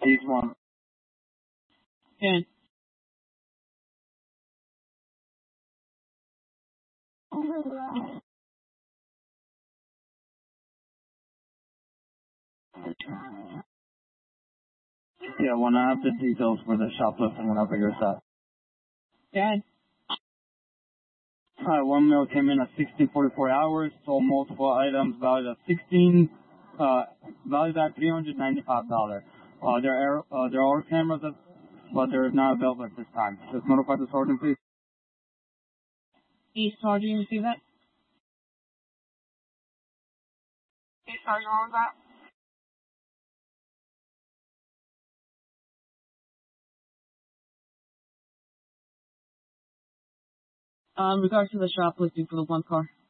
Each one. And Yeah, when I have the details for the shoplifting, when I figure this out. Dad, Alright, one meal came in at 1644 hours, sold multiple items valued at valued at $395. There are cameras, but they're not available at this time. Just notify the sergeant, please. East Sergeant, you see that? East Sergeant, what was that? In regards to the shoplifting for the one car.